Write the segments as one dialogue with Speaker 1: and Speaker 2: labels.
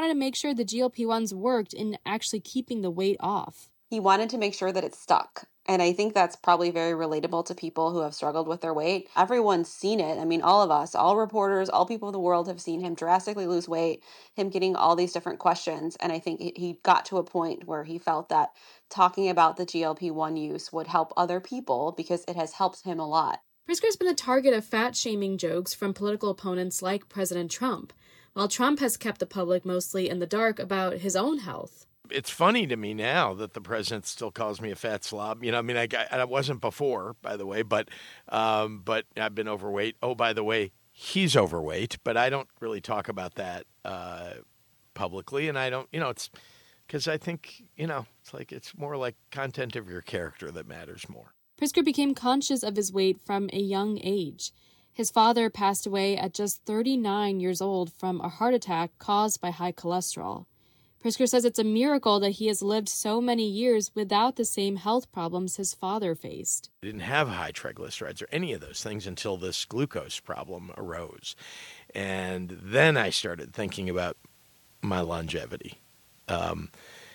Speaker 1: wanted to make sure the GLP-1s worked in actually keeping the weight off.
Speaker 2: He wanted to make sure that it stuck. And I think that's probably very relatable to people who have struggled with their weight. Everyone's seen it. I mean, all of us, all reporters, all people of the world have seen him drastically lose weight, him getting all these different questions. And I think he got to a point where he felt that talking about the GLP-1 use would help other people because it has helped him a lot.
Speaker 1: Pritzker's been the target of fat-shaming jokes from political opponents like President Trump, while Trump has kept the public mostly in the dark about his own health.
Speaker 3: It's funny to me now that the president still calls me a fat slob. You know, I mean, I wasn't before, by the way, but I've been overweight. Oh, by the way, he's overweight, but I don't really talk about that publicly. And I don't, it's because I think, it's more like content of your character that matters more.
Speaker 1: Pritzker became conscious of his weight from a young age. His father passed away at just 39 years old from a heart attack caused by high cholesterol. Pritzker says it's a miracle that he has lived so many years without the same health problems his father faced.
Speaker 3: I didn't have high triglycerides or any of those things until this glucose problem arose. And then I started thinking about my longevity. And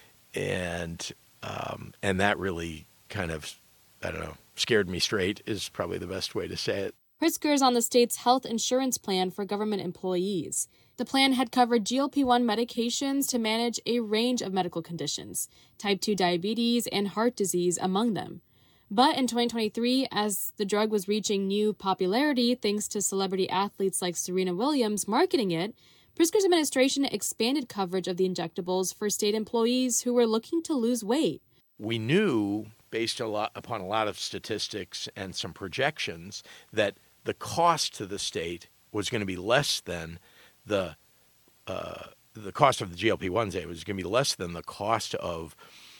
Speaker 3: that really kind of, scared me straight is probably the best way to say it.
Speaker 1: Pritzker is on the state's health insurance plan for government employees. The plan had covered GLP-1 medications to manage a range of medical conditions, type 2 diabetes and heart disease among them. But in 2023, as the drug was reaching new popularity thanks to celebrity athletes like Serena Williams marketing it, Pritzker's administration expanded coverage of the injectables for state employees who were looking to lose weight.
Speaker 3: We knew, based upon a lot of statistics and some projections, that the cost to the state was going to be less than the cost of the GLP-1s. It was going to be less than the cost of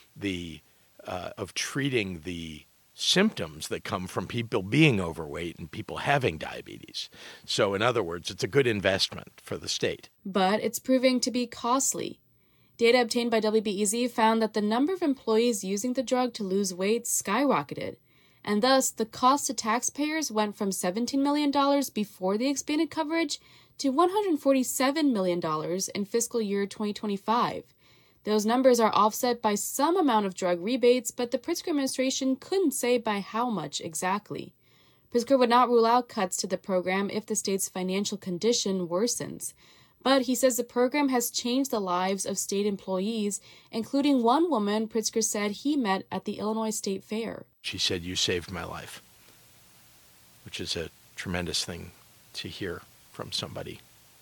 Speaker 3: treating the symptoms that come from people being overweight and people having diabetes. So, in other words, it's a good investment for the state.
Speaker 1: But it's proving to be costly. Data obtained by WBEZ found that the number of employees using the drug to lose weight skyrocketed, and thus the cost to taxpayers went from $17 million before the expanded coverage to $147 million in fiscal year 2025. Those numbers are offset by some amount of drug rebates, but the Pritzker administration couldn't say by how much exactly. Pritzker would not rule out cuts to the program if the state's financial condition worsens. But he says the program has changed the lives of state employees, including one woman Pritzker said he met at the Illinois State Fair.
Speaker 3: She said, "You saved my life," which is a tremendous thing to hear from somebody.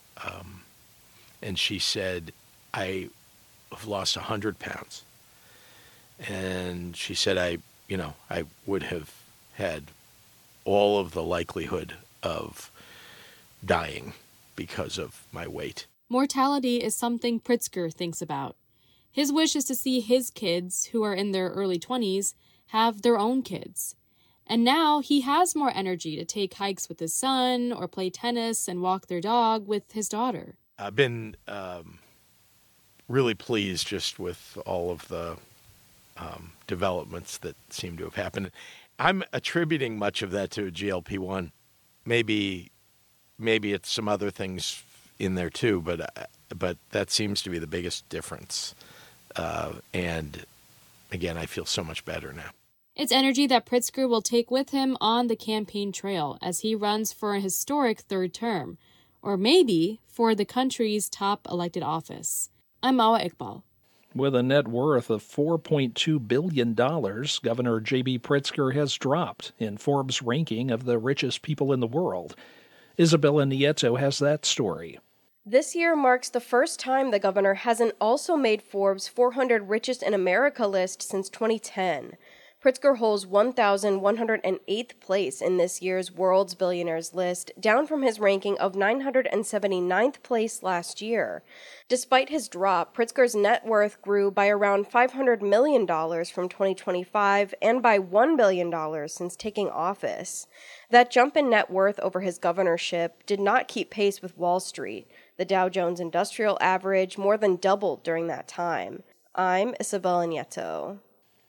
Speaker 3: And she said, "I have lost 100 pounds. And she said, I would have had all of the likelihood of dying because of my weight."
Speaker 1: Mortality is something Pritzker thinks about. His wish is to see his kids, who are in their early 20s, have their own kids. And now he has more energy to take hikes with his son or play tennis and walk their dog with his daughter.
Speaker 3: I've been really pleased just with all of the developments that seem to have happened. I'm attributing much of that to GLP-1. Maybe it's some other things in there too, but that seems to be the biggest difference. And again, I feel so much better now.
Speaker 1: It's energy that Pritzker will take with him on the campaign trail as he runs for a historic third term, or maybe for the country's top elected office. I'm Mawa Iqbal.
Speaker 4: With a net worth of $4.2 billion, Governor J.B. Pritzker has dropped in Forbes' ranking of the richest people in the world. Isabella Nieto has that story.
Speaker 5: This year marks the first time the governor hasn't also made Forbes' 400 Richest in America list since 2010. Pritzker holds 1,108th place in this year's World's Billionaires list, down from his ranking of 979th place last year. Despite his drop, Pritzker's net worth grew by around $500 million from 2025 and by $1 billion since taking office. That jump in net worth over his governorship did not keep pace with Wall Street. The Dow Jones Industrial Average more than doubled during that time. I'm Isabella Nieto.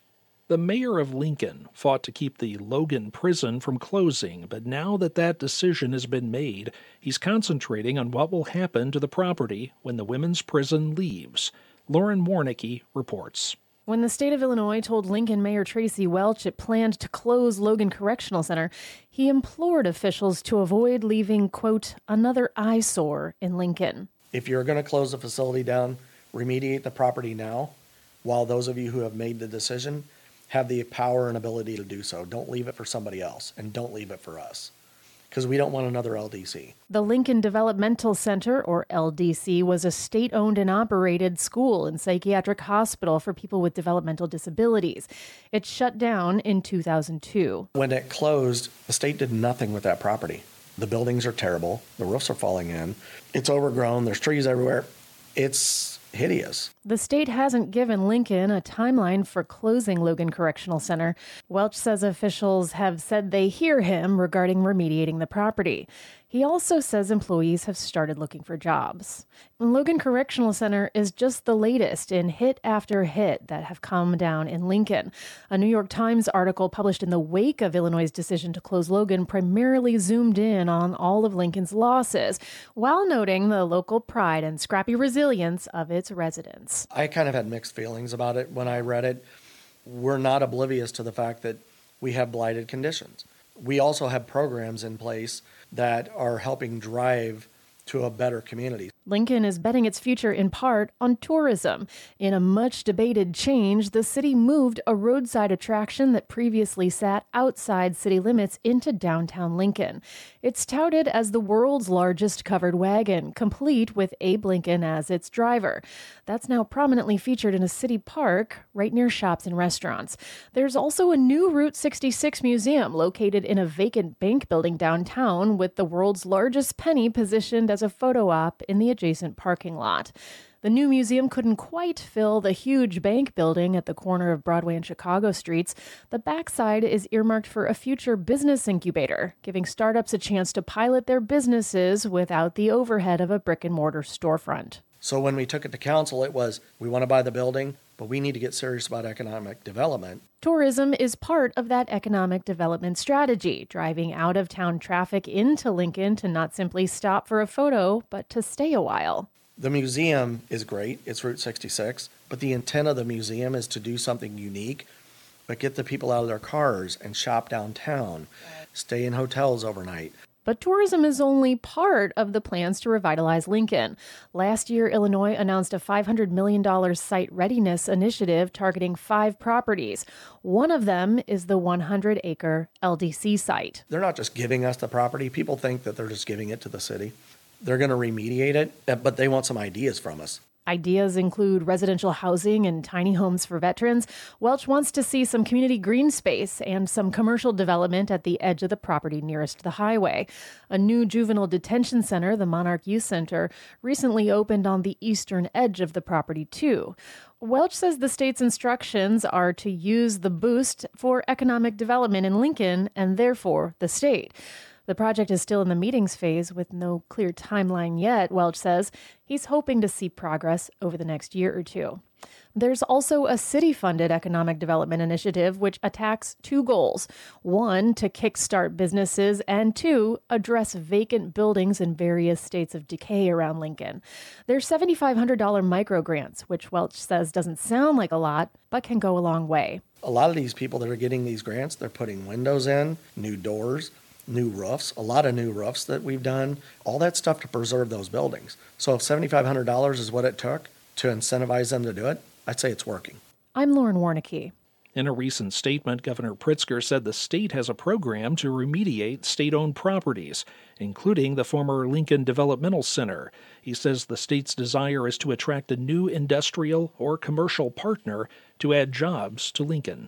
Speaker 4: The mayor of Lincoln fought to keep the Logan prison from closing, but now that decision has been made, he's concentrating on what will happen to the property when the women's prison leaves. Lauren Warnicki reports.
Speaker 6: When the state of Illinois told Lincoln Mayor Tracy Welch it planned to close Logan Correctional Center, he implored officials to avoid leaving, quote, another eyesore in Lincoln.
Speaker 7: If you're going to close the facility down, remediate the property now, while those of you who have made the decision have the power and ability to do so. Don't leave it for somebody else, and don't leave it for us, because we don't want another LDC.
Speaker 6: The Lincoln Developmental Center, or LDC, was a state-owned and operated school and psychiatric hospital for people with developmental disabilities. It shut down in 2002.
Speaker 7: When it closed, the state did nothing with that property. The buildings are terrible. The roofs are falling in. It's overgrown. There's trees everywhere. It's hideous.
Speaker 6: The state hasn't given Lincoln a timeline for closing Logan Correctional Center. Welch says officials have said they hear him regarding remediating the property. He also says employees have started looking for jobs. Logan Correctional Center is just the latest in hit after hit that have come down in Lincoln. A New York Times article published in the wake of Illinois' decision to close Logan primarily zoomed in on all of Lincoln's losses, while noting the local pride and scrappy resilience of its residents.
Speaker 7: I kind of had mixed feelings about it when I read it. We're not oblivious to the fact that we have blighted conditions. We also have programs in place that are helping drive to a better community.
Speaker 6: Lincoln is betting its future in part on tourism. In a much debated change, the city moved a roadside attraction that previously sat outside city limits into downtown Lincoln. It's touted as the world's largest covered wagon, complete with Abe Lincoln as its driver. That's now prominently featured in a city park right near shops and restaurants. There's also a new Route 66 museum located in a vacant bank building downtown, with the world's largest penny positioned as a photo op in the adjacent parking lot. The new museum couldn't quite fill the huge bank building at the corner of Broadway and Chicago streets. The backside is earmarked for a future business incubator, giving startups a chance to pilot their businesses without the overhead of a brick-and-mortar storefront.
Speaker 7: So when we took it to council, it was, we want to buy the building, but we need to get serious about economic development.
Speaker 6: Tourism is part of that economic development strategy, driving out-of-town traffic into Lincoln to not simply stop for a photo, but to stay a while.
Speaker 7: The museum is great. It's Route 66. But the intent of the museum is to do something unique, but get the people out of their cars and shop downtown, stay in hotels overnight.
Speaker 6: But tourism is only part of the plans to revitalize Lincoln. Last year, Illinois announced a $500 million site readiness initiative targeting 5 properties. One of them is the 100-acre LDC site.
Speaker 7: They're not just giving us the property. People think that they're just giving it to the city. They're going to remediate it, but they want some ideas from us.
Speaker 6: Ideas include residential housing and tiny homes for veterans. Welch wants to see some community green space and some commercial development at the edge of the property nearest the highway. A new juvenile detention center, the Monarch Youth Center, recently opened on the eastern edge of the property, too. Welch says the state's instructions are to use the boost for economic development in Lincoln and therefore the state. The project is still in the meetings phase with no clear timeline yet, Welch says. He's hoping to see progress over the next year or two. There's also a city-funded economic development initiative which attacks 2 goals. 1, to kickstart businesses, and 2, address vacant buildings in various states of decay around Lincoln. There's $7,500 micro grants, which Welch says doesn't sound like a lot, but can go a long way.
Speaker 7: A lot of these people that are getting these grants, they're putting windows in, new doors, new roofs, a lot of new roofs that we've done, all that stuff to preserve those buildings. So if $7,500 is what it took to incentivize them to do it, I'd say it's working.
Speaker 6: I'm Lauren Warnicki.
Speaker 4: In a recent statement, Governor Pritzker said the state has a program to remediate state-owned properties, including the former Lincoln Developmental Center. He says the state's desire is to attract a new industrial or commercial partner to add jobs to Lincoln.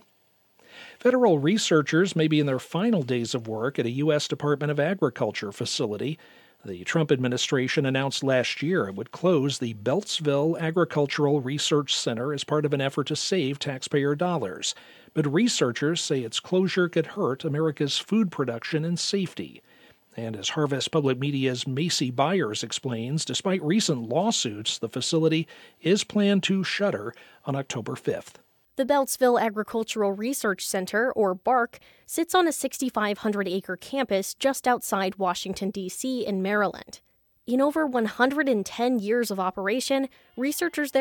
Speaker 4: Federal researchers may be in their final days of work at a U.S. Department of Agriculture facility. The Trump administration announced last year it would close the Beltsville Agricultural Research Center as part of an effort to save taxpayer dollars. But researchers say its closure could hurt America's food production and safety. And as Harvest Public Media's Macy Byers explains, despite recent lawsuits, the facility is planned to shutter on October 5th.
Speaker 8: The Beltsville Agricultural Research Center, or BARC, sits on a 6,500-acre campus just outside Washington, D.C. in Maryland. In over 110 years of operation, researchers there